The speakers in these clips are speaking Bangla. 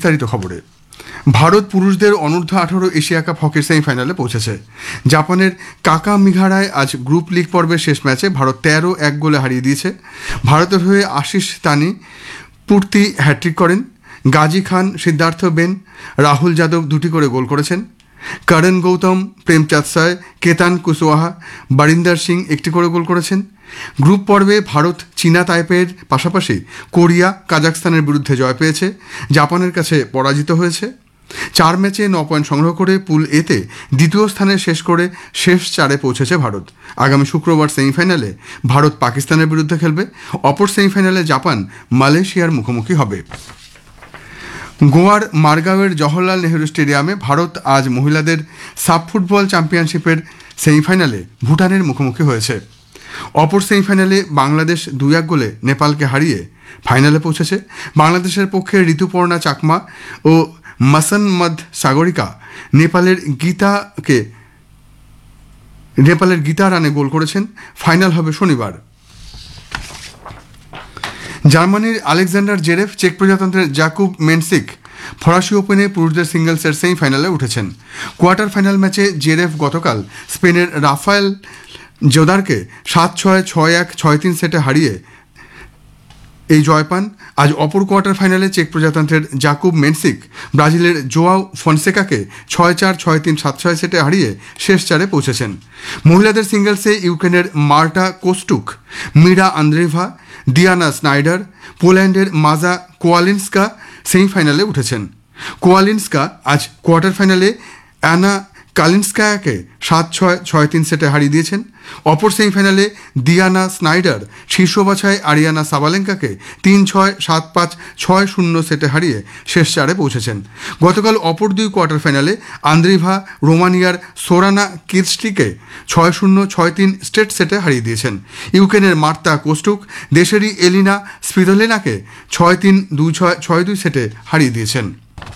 বিস্তারিত খবরে। ভারত পুরুষদের অনূর্ধ্ব 18 এশিয়া কাপ হকির সেমিফাইনালে পৌঁছেছে। জাপানের কাকা মিঘারায় আজ গ্রুপ লিগ পর্বের শেষ ম্যাচে ভারত 13-1 গোলে হারিয়ে দিয়েছে। ভারতের হয়ে আশিস তানি পূর্তি হ্যাট্রিক করেন। গাজী খান, সিদ্ধার্থ বেন, রাহুল যাদব দুটি করে গোল করেছেন। করণ গৌতম, প্রেমচাঁদ সায়, কেতান কুশওয়াহা, বারিন্দার সিং একটি করে গোল করেছেন। গ্রুপ পর্বে ভারত চীনা তাইপের পাশাপাশি কোরিয়া, কাজাখস্তানের বিরুদ্ধে জয় পেয়েছে, জাপানের কাছে পরাজিত হয়েছে। 4 ম্যাচে 9 পয়েন্ট সংগ্রহ করে পুল এতে দ্বিতীয় স্থানে শেষ করে শেষ 4-এ পৌঁছেছে ভারত। আগামী শুক্রবার সেমিফাইনালে ভারত পাকিস্তানের বিরুদ্ধে খেলবে। অপর সেমিফাইনালে জাপান মালয়েশিয়ার মুখোমুখি হবে। গোয়ার মারগাঁওয়ের জওহরলাল নেহরু স্টেডিয়ামে ভারত আজ মহিলাদের সাব ফুটবল চ্যাম্পিয়নশিপের সেমিফাইনালে ভুটানের মুখোমুখি হয়েছে। অপর সেমিফাইনালে বাংলাদেশ 2-1 গোলে নেপালকে হারিয়ে ফাইনালে পৌঁছেছে। বাংলাদেশের পক্ষে ঋতুপর্ণা চাকমা ও মাসনমদ সাগরিকা নেপালের গীতা রানে গোল করেছেন। ফাইনাল হবে শনিবার। জার্মানির আলেকজান্ডার জেরেভ, চেক প্রজাতন্ত্রের জাকুব মেনসিক ফরাসি ওপেনে পুরুষদের সিঙ্গলসের সেমিফাইনালে উঠেছেন। কোয়ার্টার ফাইনাল ম্যাচে জেরেভ গতকাল স্পেনের রাফায়েল জোদারকে 7-6, 6-1, 6-3 সেটে হারিয়ে এই জয় পান। আজ অপর কোয়ার্টার ফাইনালে চেক প্রজাতন্ত্রের জাকুব মেনসিক ব্রাজিলের জোয়াও ফনসেকাকে 6-4, 6-3, 7-6 সেটে হারিয়ে শেষ 4-এ পৌঁছেছেন। মহিলাদের সিঙ্গলসে ইউক্রেনের মার্টা কোস্টুক, মিরা আন্দ্রেভা, ডিয়ানা স্নাইডার, পোল্যান্ডের মাজা কোয়ালিন্সকা সেমিফাইনালে উঠেছেন। কোয়ালিন্সকা আজ কোয়ার্টার ফাইনালে অ্যানা কালিন্সকায়াকে 7-6, 6-3 সেটে হারিয়ে দিয়েছেন। অপর সেমিফাইনালে ডিয়ানা স্নাইডার শীর্ষ বাছাই আরিয়ানা সাবালেঙ্কাকে 3-6, 7-5, 6-0 সেটে হারিয়ে শেষ 4-এ পৌঁছেছেন। গতকাল অপর 2 কোয়ার্টার ফাইনালে আন্দ্রিভা রোমানিয়ার সোরানা কিরস্টিকে 6-0, 6-3 স্ট্রেট সেটে হারিয়ে দিয়েছেন। ইউক্রেনের মার্তা কোস্টুক দেশেরই এলিনা স্পিদোলেনাকে 6-3, 2-6, 6-2 সেটে হারিয়ে দিয়েছেন।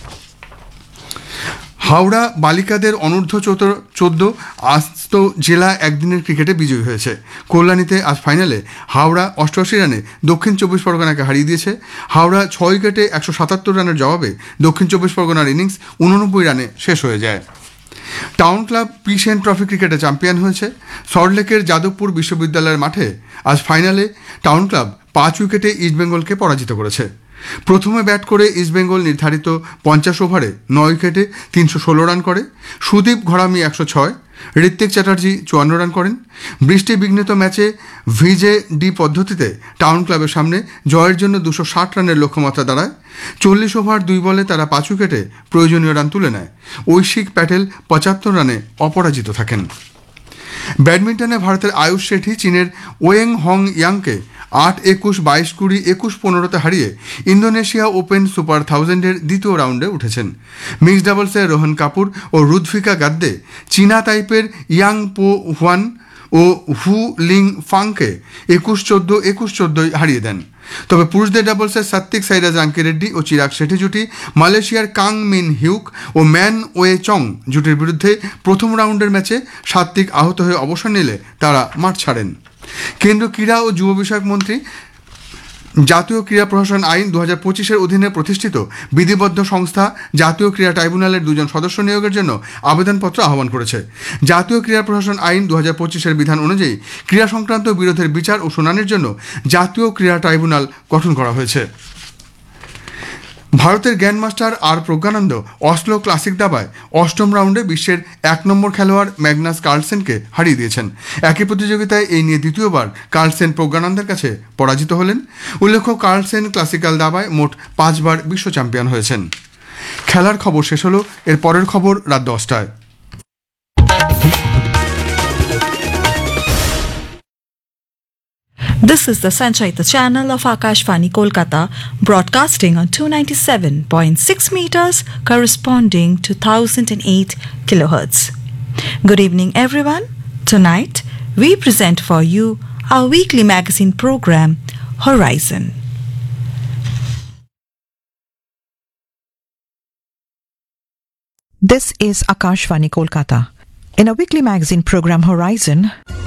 হাওড়া বালিকাদের অনূর্ধ্ব 14 আস্ত জেলা একদিনের ক্রিকেটে বিজয়ী হয়েছে। কল্যাণীতে আজ ফাইনালে হাওড়া 88 রানে দক্ষিণ 24 পরগনাকে হারিয়ে দিয়েছে। হাওড়া 6 উইকেটে 177 রানের জবাবে দক্ষিণ 24 পরগনার ইনিংস 89 রানে শেষ হয়ে যায়। টাউন ক্লাব পিসেন ট্রফি ক্রিকেটে চ্যাম্পিয়ন হয়েছে। সল্টলেকের যাদবপুর বিশ্ববিদ্যালয়ের মাঠে আজ ফাইনালে টাউন ক্লাব 5 উইকেটে ইস্টবেঙ্গলকে পরাজিত করেছে। প্রথমে ব্যাট করে ইস্টবেঙ্গল নির্ধারিত 50 ওভারে 9 উইকেটে 316 রান করে। সুদীপ ঘরামি 106, ঋত্বিক চ্যাটার্জি 54 রান করেন। বৃষ্টি বিঘ্নিত ম্যাচে ভিজে পদ্ধতিতে টাউন ক্লাবের সামনে জয়ের জন্য 260 রানের লক্ষ্যমাত্রা দাঁড়ায়। 40 ওভার 2 বলে তারা 5 উইকেটে প্রয়োজনীয় রান তুলে নেয়। ঐশিক প্যাটেল 75 রানে অপরাজিত থাকেন। ব্যাডমিন্টনে ভারতের আয়ুষ শেঠি চীনের ওয়েং হং ইয়াংকে 8-21, 22-20, 21-15 হারিয়ে ইন্দোনেশিয়া ওপেন সুপার 1000-এর দ্বিতীয় রাউন্ডে উঠেছেন। মিক্সড ডাবলসে রোহন কাপুর ও রুদ্ভিকা গাদ্দে চীনা তাইপের ইয়াং পো হুয়ান ও হু লিং ফাংকে 21-14, 21-14 হারিয়ে দেন। তবে পুরুষদের ডাবলসে সাত্বিক সাইরাজ আঙ্কিরেড্ডি ও চিরাগ শেঠি জুটি মালয়েশিয়ার কাং মিন হিউক ও ম্যান ওয়ে চং জুটির বিরুদ্ধে প্রথম রাউন্ডের ম্যাচে সাত্বিক আহত হয়ে অবসর নিলে তারা মাঠ ছাড়েন। কেন্দ্রীয় ক্রীড়া ও যুব বিষয়ক মন্ত্রী জাতীয় ক্রীড়া প্রশাসন আইন 2025-এর অধীনে প্রতিষ্ঠিত বিধিবদ্ধ সংস্থা জাতীয় ক্রীড়া ট্রাইব্যুনালের 2 জন সদস্য নিয়োগের জন্য আবেদনপত্র আহ্বান করেছে। জাতীয় ক্রীড়া প্রশাসন আইন 2025-এর বিধান অনুযায়ী ক্রীড়া সংক্রান্ত বিরোধের বিচার ও শুনানির জন্য জাতীয় ক্রীড়া ট্রাইব্যুনাল গঠন করা হয়েছে। ভারতের গ্র্যান্ডমাস্টার আর প্রজ্ঞানন্দ অসলো ক্লাসিক দাবায় 8ম রাউন্ডে বিশ্বের 1 নম্বর খেলোয়াড় ম্যাগনাস কার্লসেনকে হারিয়ে দিয়েছেন। একই প্রতিযোগিতায় এই নিয়ে দ্বিতীয়বার কার্লসেন প্রজ্ঞানন্দের কাছে পরাজিত হলেন। উল্লেখ্য, কার্লসেন ক্লাসিক্যাল দাবায় মোট 5 বার বিশ্ব চ্যাম্পিয়ন হয়েছেন। খেলার খবর শেষ হলো। এর পরের খবর রাত 10টায়। This is the Sanchayita channel of Akashvani Kolkata, broadcasting on 297.6 meters, corresponding to 1008 kilohertz. Good evening, everyone. Tonight, we present for you our weekly magazine program, Horizon. This is Akashvani Kolkata. In our weekly magazine program, Horizon,